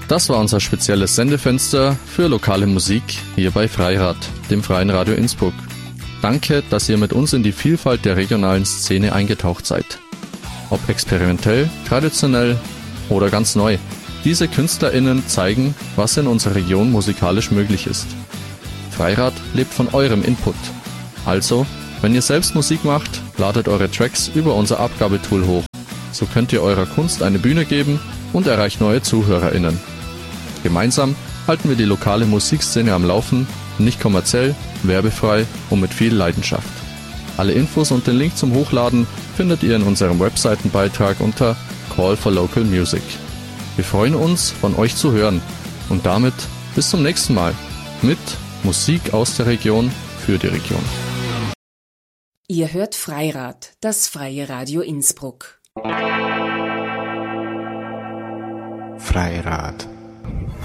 Das war unser spezielles Sendefenster für lokale Musik hier bei Freirad, dem Freien Radio Innsbruck. Danke, dass ihr mit uns in die Vielfalt der regionalen Szene eingetaucht seid. Ob experimentell, traditionell oder ganz neu. Diese KünstlerInnen zeigen, was in unserer Region musikalisch möglich ist. Freirad lebt von eurem Input. Also, wenn ihr selbst Musik macht, ladet eure Tracks über unser Abgabetool hoch. So könnt ihr eurer Kunst eine Bühne geben und erreicht neue ZuhörerInnen. Gemeinsam halten wir die lokale Musikszene am Laufen, nicht kommerziell, werbefrei und mit viel Leidenschaft. Alle Infos und den Link zum Hochladen findet ihr in unserem Webseitenbeitrag unter Call for Local Music. Wir freuen uns, von euch zu hören und damit bis zum nächsten Mal mit Musik aus der Region für die Region. Ihr hört Freirad, das freie Radio Innsbruck. Freirad.